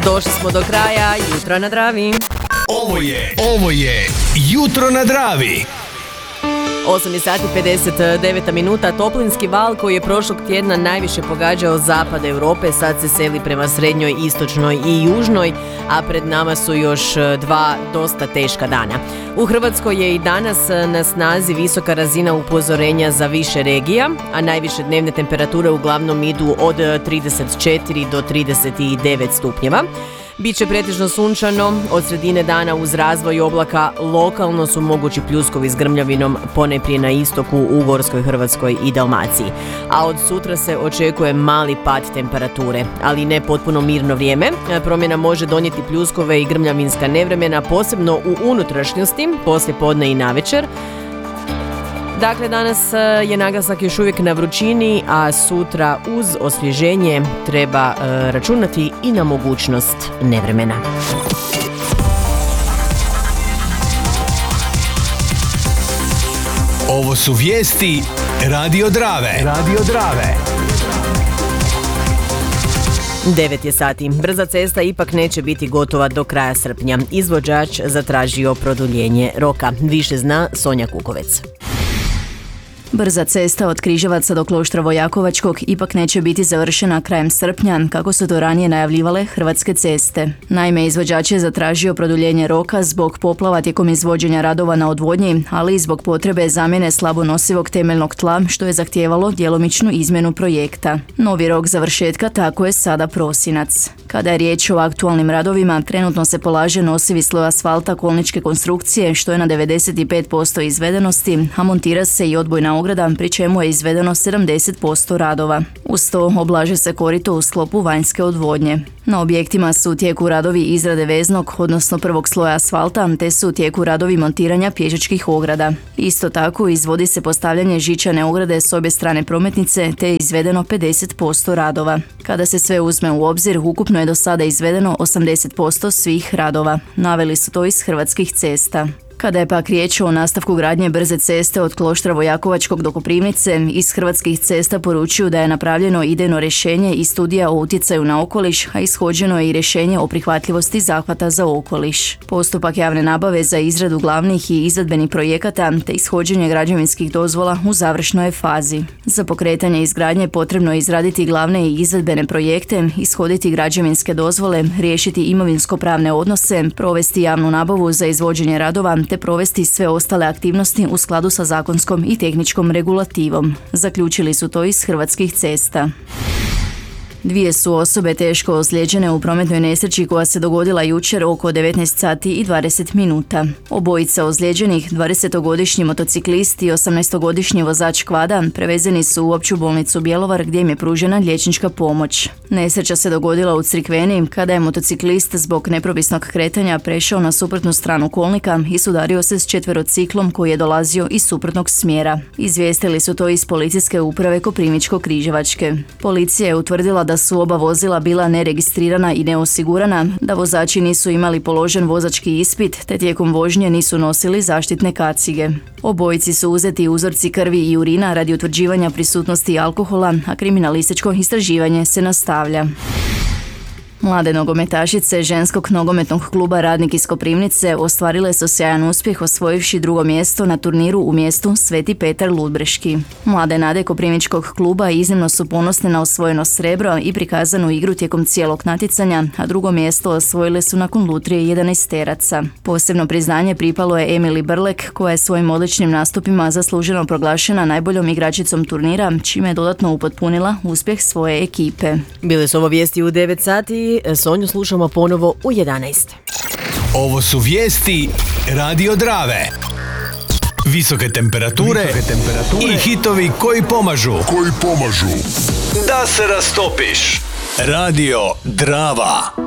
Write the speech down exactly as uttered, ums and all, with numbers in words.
Došli smo do kraja Jutra na Dravi. Ovo je, ovo je Jutro na Dravi. osam sati pedeset devet minuta. Toplinski val koji je prošlog tjedna najviše pogađao zapad Europe sad se seli prema srednjoj, istočnoj i južnoj, a pred nama su još dva dosta teška dana. U Hrvatskoj je i danas na snazi visoka razina upozorenja za više regija, a najviše dnevne temperature uglavnom idu od trideset četiri do trideset devet stupnjeva. Biće pretežno sunčano, od sredine dana uz razvoj oblaka lokalno su mogući pljuskovi s grmljavinom ponajprije na istoku, u Gorskoj, Hrvatskoj i Dalmaciji. A od sutra se očekuje mali pad temperature, ali ne potpuno mirno vrijeme. Promjena može donijeti pljuskove i grmljavinska nevremena, posebno u unutrašnjosti, poslije podne i navečer. Dakle, danas je naglasak još uvijek na vrućini, a sutra uz osvježenje treba e, računati i na mogućnost nevremena. Ovo su vijesti Radio Drave. Radio Drave. devet je sati. Brza cesta ipak neće biti gotova do kraja srpnja. Izvođač zatražio produljenje roka. Više zna Sonja Kukovec. Brza cesta od Križevaca do Kloštra Vojakovačkog ipak neće biti završena krajem srpnja, kako su to ranije najavljivale Hrvatske ceste. Naime, izvođač je zatražio produljenje roka zbog poplava tijekom izvođenja radova na odvodnji, ali i zbog potrebe zamjene slabo nosivog temeljnog tla, što je zahtijevalo djelomičnu izmjenu projekta. Novi rok završetka tako je sada prosinac. Kada je riječ o aktualnim radovima, trenutno se polaže nosivi sloj asfalta kolničke konstrukcije, što je na devedeset pet posto izvedenosti, a montira se i odbojna ograda, pri čemu je izvedeno sedamdeset posto radova. Uz to oblaže se korito u sklopu vanjske odvodnje. Na objektima su u tijeku radovi izrade veznog, odnosno prvog sloja asfalta, te su u tijeku radovi montiranja pješačkih ograda. Isto tako izvodi se postavljanje žičane ograde s obje strane prometnice, te je izvedeno pedeset posto radova. Kada se sve uzme u obzir, ukupno je do sada izvedeno osamdeset posto svih radova. Naveli su to iz Hrvatskih cesta. Kada je pak riječ o nastavku gradnje brze ceste od Kloštra Vojakovačkog do Koprivnice, iz Hrvatskih cesta poručuju da je napravljeno idejno rješenje i studija o utjecaju na okoliš, a ishođeno je i rješenje o prihvatljivosti zahvata za okoliš. Postupak javne nabave za izradu glavnih i izvedbenih projekata te ishođenje građevinskih dozvola u završnoj je fazi. Za pokretanje izgradnje potrebno je izraditi glavne i izvedbene projekte, ishoditi građevinske dozvole, riješiti imovinsko-pravne odnose, provesti javnu nabavu za izvođenje radova te provesti sve ostale aktivnosti u skladu sa zakonskom i tehničkom regulativom. Zaključili su to iz Hrvatskih cesta. Dvije su osobe teško ozlijeđene u prometnoj nesreći koja se dogodila jučer oko devetnaest sati i dvadeset minuta. Obojica ozlijeđenih, dvadesetogodišnji motociklist i osamnaestogodišnji vozač kvada, prevezeni su u opću bolnicu Bjelovar gdje im je pružena liječnička pomoć. Nesreća se dogodila u Crikveni kada je motociklist zbog nepropisnog kretanja prešao na suprotnu stranu kolnika i sudario se s četverociklom koji je dolazio iz suprotnog smjera. Izvijestili su to iz policijske uprave Koprivničko-križevačke. Policija je utvrdila da da su oba vozila bila neregistrirana i neosigurana, da vozači nisu imali položen vozački ispit, te tijekom vožnje nisu nosili zaštitne kacige. Obojici su uzeti uzorci krvi i urina radi utvrđivanja prisutnosti alkohola, a kriminalističko istraživanje se nastavlja. Mlade nogometašice ženskog nogometnog kluba Radnik iz Koprivnice ostvarile su sjajan uspjeh osvojivši drugo mjesto na turniru u mjestu Sveti Petar Ludbreški. Mlade nade Koprivničkog kluba iznimno su ponosne na osvojeno srebro i prikazanu igru tijekom cijelog natjecanja, a drugo mjesto osvojile su nakon lutrije jedanaesteraca. Posebno priznanje pripalo je Emili Brlek, koja je svojim odličnim nastupima zasluženo proglašena najboljom igračicom turnira, čime je dodatno upotpunila uspjeh svoje ekipe. Bile su ovo vijesti u devet sati. Sonju slušamo ponovo u jedanaest. Ovo su vijesti Radio Drave. Visoke temperature, Visoke temperature i hitovi koji pomažu. Koji pomažu da se rastopiš. Radio Drava.